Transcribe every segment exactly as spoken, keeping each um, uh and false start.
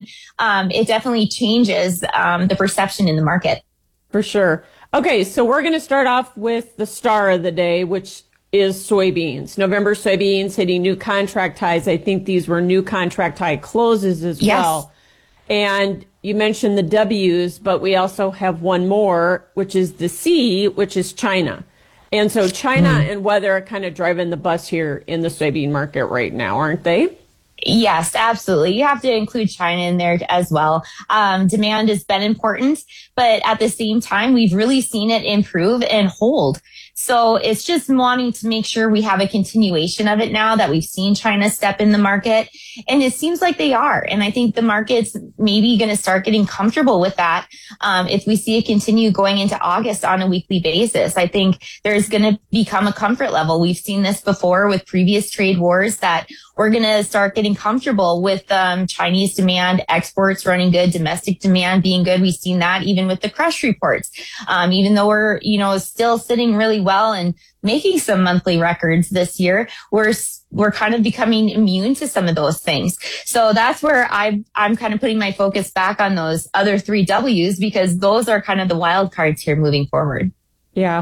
um, it definitely changes um, the perception in the market. For sure. Okay, so we're going to start off with the star of the day, which is soybeans. November soybeans hitting new contract highs. I think these were new contract high closes as Yes. well. And you mentioned the W's, but we also have one more, which is the C, which is China. And so China mm. and weather are kind of driving the bus here in the soybean market right now, aren't they? Yes, absolutely. You have to include China in there as well. Um, demand has been important, but at the same time, we've really seen it improve and hold. So it's just wanting to make sure we have a continuation of it now that we've seen China step in the market. And it seems like they are. And I think the market's maybe going to start getting comfortable with that. Um, if we see it continue going into August on a weekly basis, I think there's going to become a comfort level. We've seen this before with previous trade wars that we're going to start getting comfortable with um, Chinese demand, exports running good, domestic demand being good. We've seen that even with the crush reports. Um, even though we're, you know, still sitting really well and making some monthly records this year, we're we're kind of becoming immune to some of those things. So that's where I I'm kind of putting my focus back on those other three W's, because those are kind of the wild cards here moving forward. Yeah.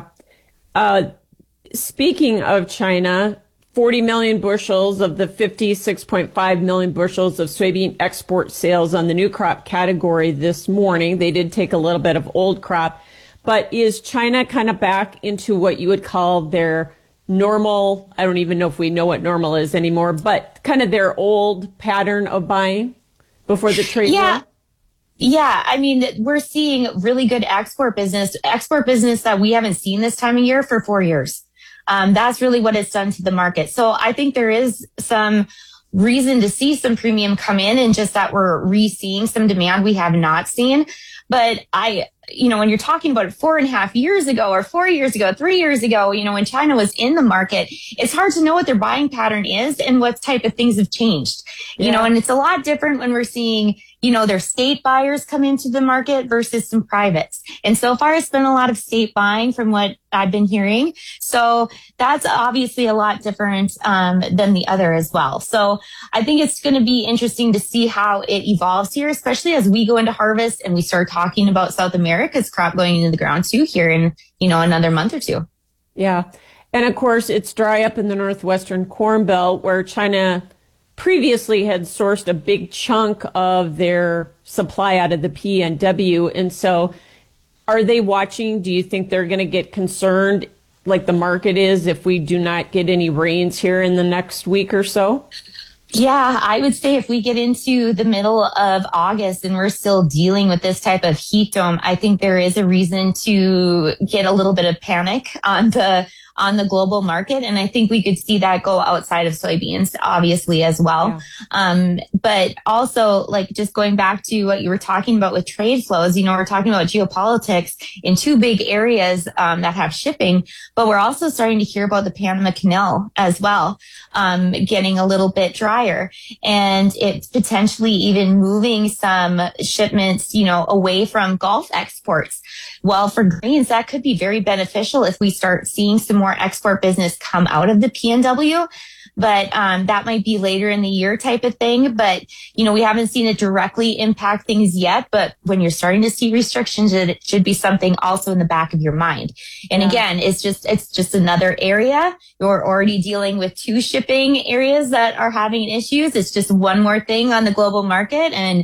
Uh, speaking of China, forty million bushels of the fifty-six point five million bushels of soybean export sales on the new crop category this morning. They did take a little bit of old crop, but is China kind of back into what you would call their normal? I don't even know if we know what normal is anymore, but kind of their old pattern of buying before the trade war? Yeah. Yeah, I mean, we're seeing really good export business, export business that we haven't seen this time of year for four years. Um, that's really what it's done to the market. So I think there is some reason to see some premium come in, and just that we're re-seeing some demand we have not seen. But I, you know, when you're talking about it four and a half years ago or four years ago, three years ago, you know, when China was in the market, it's hard to know what their buying pattern is and what type of things have changed, you yeah. know, and it's a lot different when we're seeing, you know, their state buyers come into the market versus some privates. And so far, it's been a lot of state buying from what I've been hearing. So that's obviously a lot different um, than the other as well. So I think it's going to be interesting to see how it evolves here, especially as we go into harvest and we start talking about South America's crop going into the ground too here in, you know, another month or two. Yeah. And of course, it's dry up in the northwestern Corn Belt, where China previously had sourced a big chunk of their supply out of the P N W. And so are they watching? Do you think they're going to get concerned like the market is if we do not get any rains here in the next week or so? Yeah, I would say if we get into the middle of August and we're still dealing with this type of heat dome, I think there is a reason to get a little bit of panic on the on the global market. And I think we could see that go outside of soybeans, obviously, as well. Yeah. Um, but also, like, just going back to what you were talking about with trade flows, you know, we're talking about geopolitics in two big areas um, that have shipping, but we're also starting to hear about the Panama Canal as well, um, getting a little bit drier, and it's potentially even moving some shipments, you know, away from Gulf exports. Well, for grains, that could be very beneficial if we start seeing some more export business come out of the P N W. But um, that might be later in the year type of thing. But, you know, we haven't seen it directly impact things yet. But when you're starting to see restrictions, it should be something also in the back of your mind. And yeah. again, it's just it's just another area. You're already dealing with two shipping areas that are having issues. It's just one more thing on the global market. And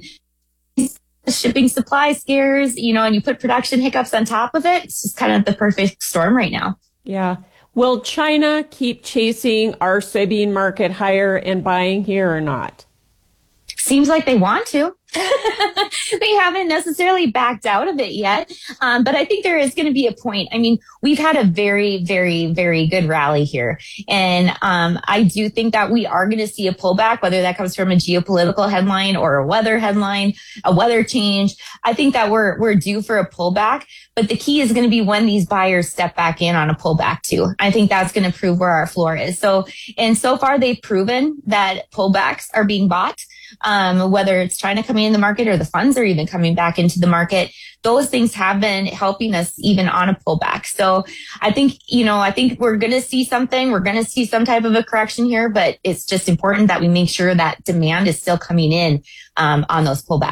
shipping supply scares, you know, and you put production hiccups on top of it. It's just kind of the perfect storm right now. Yeah. Will China keep chasing our soybean market higher and buying here or not? Seems like they want to. They haven't necessarily backed out of it yet. Um, but I think there is going to be a point. I mean, we've had a very, very, very good rally here. And um, I do think that we are going to see a pullback, whether that comes from a geopolitical headline or a weather headline, a weather change. I think that we're we're due for a pullback. But the key is going to be when these buyers step back in on a pullback too. I think that's going to prove where our floor is. So, and so far they've proven that pullbacks are being bought. Um, whether it's China coming in the market or the funds are even coming back into the market, those things have been helping us even on a pullback. So I think, you know, I think we're going to see something. We're going to see some type of a correction here, but it's just important that we make sure that demand is still coming in um, on those pullbacks.